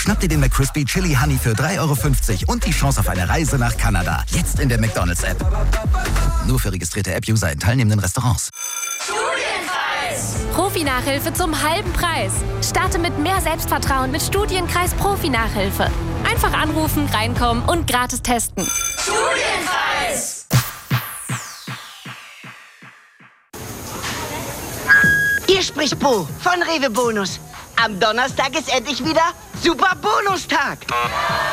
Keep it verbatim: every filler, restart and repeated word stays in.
Schnapp dir den McCrispy Chili Honey für drei Euro fünfzig und die Chance auf eine Reise nach Kanada. Jetzt in der McDonald's-App. Nur für registrierte App-User in teilnehmenden Restaurants. Studienkreis! Profi-Nachhilfe zum halben Preis. Starte mit mehr Selbstvertrauen mit Studienkreis Profi-Nachhilfe. Einfach anrufen, reinkommen und gratis testen. Studienkreis! Hier spricht Bo von Rewe Bonus. Am Donnerstag ist endlich wieder Super Bonustag.